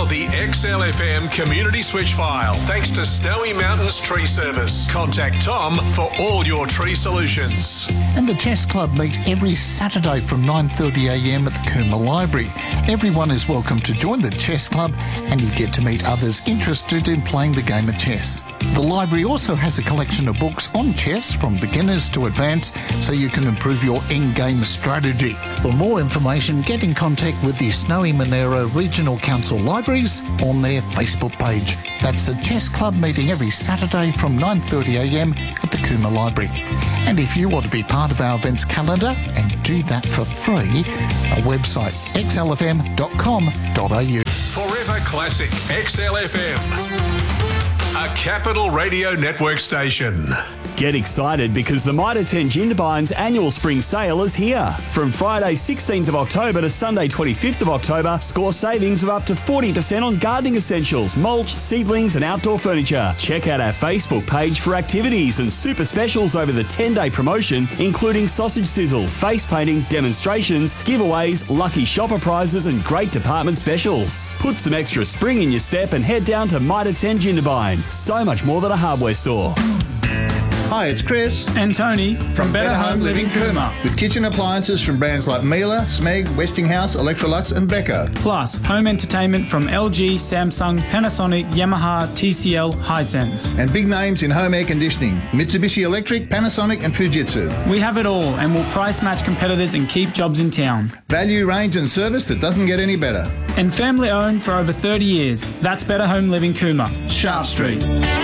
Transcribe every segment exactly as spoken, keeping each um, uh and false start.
the X L F M community switch file thanks to Snowy Mountains Tree Service. Contact Tom for all your tree solutions. And the Chess Club meet every Saturday from nine thirty a m at the Cooma Library. Everyone is welcome to join the Chess Club and you get to meet others interested in playing the game of chess. The library also has a collection of books on chess from beginners to advanced so you can improve your in-game strategy. For more information, get in contact with the Snowy Monero Regional Council Libraries on their Facebook page. That's the Chess Club meeting every Saturday from nine thirty a m at the Cooma Library. And if you want to be part of our events calendar and do that for free, our website x l f m dot com dot a u. Forever Classic X L F M, a Capital Radio Network station. Get excited because the Mitre ten Jindabyne's annual spring sale is here. From Friday sixteenth of October to Sunday twenty-fifth of October, score savings of up to forty percent on gardening essentials, mulch, seedlings and outdoor furniture. Check out our Facebook page for activities and super specials over the ten-day promotion, including sausage sizzle, face painting, demonstrations, giveaways, lucky shopper prizes and great department specials. Put some extra spring in your step and head down to Mitre ten Jindabyne. So much more than a hardware store. Hi, it's Chris and Tony from, from Better, Better Home Living Cooma. With kitchen appliances from brands like Miele, Smeg, Westinghouse, Electrolux and Beko. Plus, home entertainment from L G, Samsung, Panasonic, Yamaha, T C L, Hisense. And big names in home air conditioning, Mitsubishi Electric, Panasonic and Fujitsu. We have it all and will price match competitors and keep jobs in town. Value, range and service that doesn't get any better. And family owned for over thirty years. That's Better Home Living Cooma. Sharp Street.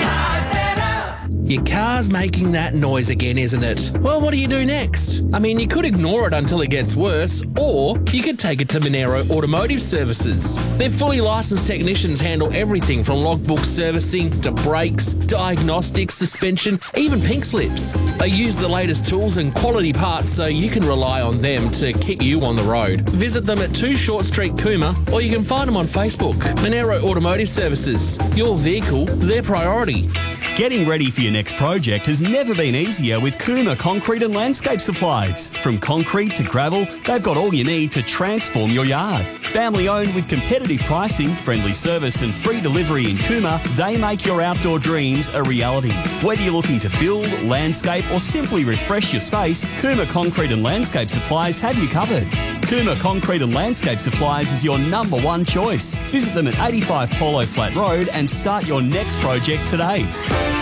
Your car's making that noise again, isn't it? Well, what do you do next? I mean, you could ignore it until it gets worse, or you could take it to Monero Automotive Services. Their fully licensed technicians handle everything from logbook servicing to brakes, diagnostics, suspension, even pink slips. They use the latest tools and quality parts so you can rely on them to keep you on the road. Visit them at two Short Street, Cooma, or you can find them on Facebook. Monero Automotive Services. Your vehicle, their priority. Getting ready for your next project has never been easier with Cooma Concrete and Landscape Supplies. From concrete to gravel, they've got all you need to transform your yard. Family owned with competitive pricing, friendly service and free delivery in Cooma, they make your outdoor dreams a reality. Whether you're looking to build, landscape or simply refresh your space, Cooma Concrete and Landscape Supplies have you covered. Cooma Concrete and Landscape Supplies is your number one choice. Visit them at eighty-five Polo Flat Road and start your next project today.